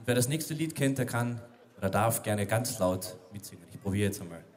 wer das nächste Lied kennt, der kann oder darf gerne ganz laut mitsingen. Ich probiere jetzt einmal.